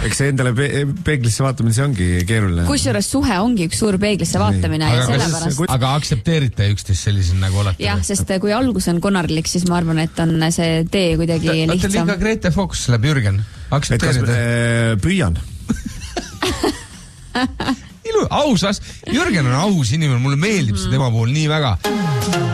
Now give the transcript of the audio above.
eks see endale peeglisse vaatamine, see ongi keeruline. Kusjuures suhe ongi üks suur peeglisse vaatamine ja sellepärast. Aga aktsepteerite üksteist sellisena nagu olete? Jah, sest kui algus on konarlik, siis ma arvan, et on see tee kuidagi lihtsam. Olete liiga Grete Fox läheb Jürgen. Aktsepteerite? Püüan. Ausas. Jürgen on aus inimene, mulle meeldib see tema puhul nii väga.